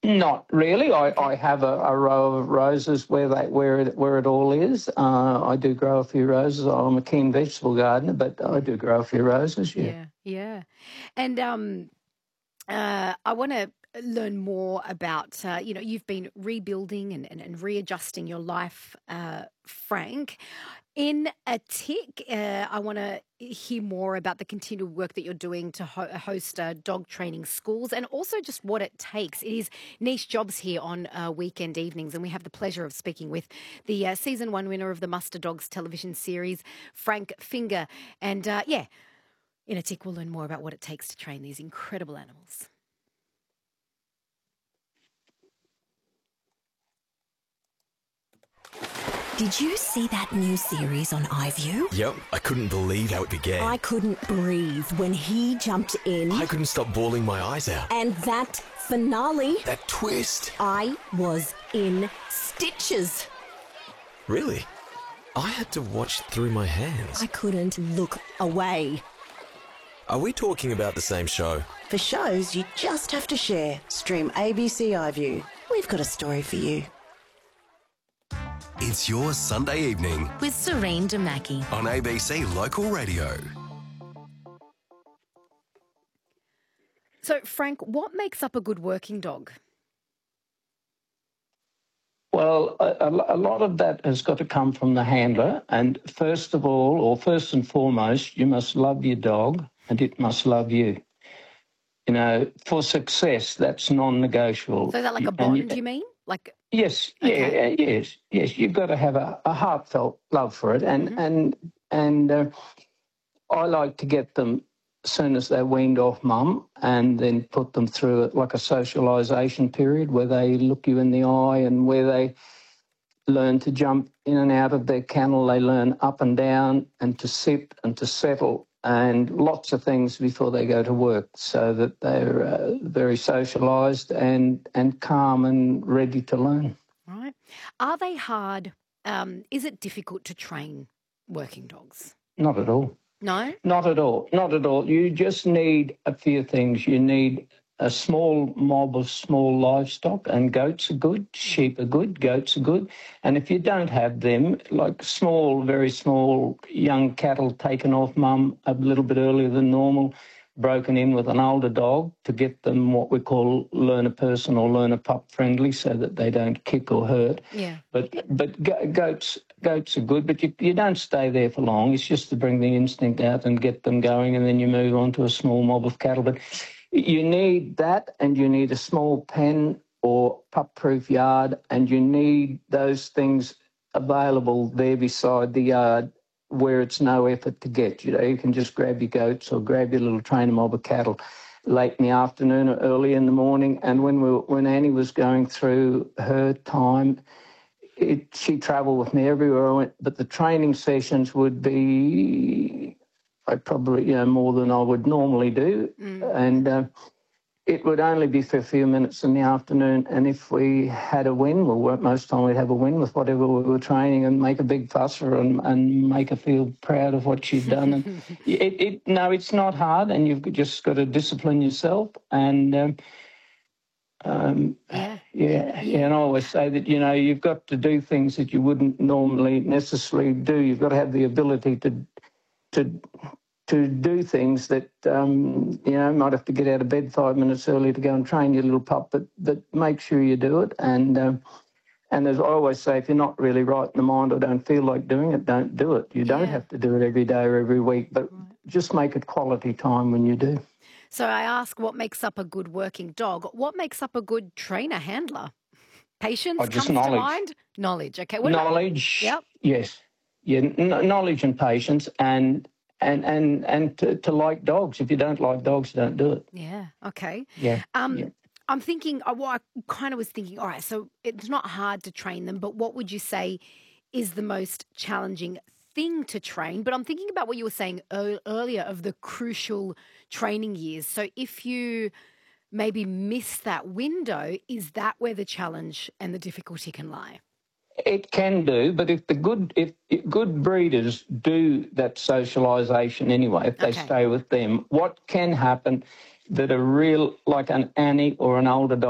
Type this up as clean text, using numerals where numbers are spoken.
Not really. I Okay. have a row of roses where it all is. I do grow a few roses. I'm a keen vegetable gardener, but I do grow a few roses. Yeah. Yeah, yeah. And I want to learn more about, you've been rebuilding and readjusting your life, Frank. In a tick, I want to hear more about the continued work that you're doing to host dog training schools and also just what it takes. It is niche jobs here on weekend evenings, and we have the pleasure of speaking with the season one winner of the Muster Dogs television series, Frank Finger. And in a tick, we'll learn more about what it takes to train these incredible animals. Did you see that new series on iView? Yep, I couldn't believe how it began. I couldn't breathe when he jumped in. I couldn't stop bawling my eyes out. And that finale, That twist. I was in stitches. Really? I had to watch through my hands. I couldn't look away. Are we talking about the same show? For shows you just have to share, stream ABC iView. We've got a story for you. It's your Sunday evening with Serene Damaki on ABC Local Radio. So, Frank, what makes up a good working dog? Well, a lot of that has got to come from the handler. And first of all, or first and foremost, you must love your dog and it must love you. You know, for success, that's non-negotiable. So is that like a bond, you mean? Like Yes, Okay. yes. You've got to have a heartfelt love for it, and I like to get them as soon as they're weaned off mum, and then put them through like a socialisation period where they look you in the eye and where they learn to jump in and out of their kennel. They learn up and down and to sit and to settle and lots of things before they go to work, so that they're very socialised and calm and ready to learn. Right. Are they hard? Is it difficult to train working dogs? Not at all. No? Not at all. Not at all. You just need a few things. You need a small mob of small livestock, and goats are good, sheep are good, goats are good. And if you don't have them, like small, very small young cattle taken off mum a little bit earlier than normal, broken in with an older dog to get them what we call learner person or learner pup friendly, so that they don't kick or hurt. Yeah. But goats are good, but you don't stay there for long. It's just to bring the instinct out and get them going, and then you move on to a small mob of cattle. But you need that, and you need a small pen or pup-proof yard, and you need those things available there beside the yard where it's no effort to get. You know, you can just grab your goats or grab your little trainer mob of cattle late in the afternoon or early in the morning. And when Annie was going through her time, she travelled with me everywhere I went, but the training sessions would be probably more than I would normally do, and it would only be for a few minutes in the afternoon. And if we had a win, well, most of the time we'd have a win with whatever we were training and make a big fuss for her and make her feel proud of what she'd done. And no, it's not hard, and you've just got to discipline yourself. And and I always say that, you've got to do things that you wouldn't normally necessarily do. You've got to have the ability to do things that, might have to get out of bed 5 minutes early to go and train your little pup, but make sure you do it. And as I always say, if you're not really right in the mind or don't feel like doing it, don't do it. You don't have to do it every day or every week, but just make it quality time when you do. So I ask, what makes up a good working dog? What makes up a good trainer handler? Patience comes to mind? Knowledge, okay. Knowledge, Yep. Yes. Yeah, knowledge and patience and to like dogs. If you don't like dogs, don't do it. Yeah, okay. Yeah. I'm thinking, I kind of was thinking, all right, so it's not hard to train them, but what would you say is the most challenging thing to train? But I'm thinking about what you were saying earlier of the crucial training years. So if you maybe miss that window, is that where the challenge and the difficulty can lie? It can do, but if good breeders do that socialisation anyway, if they stay with them, what can happen that like an Annie or an older dog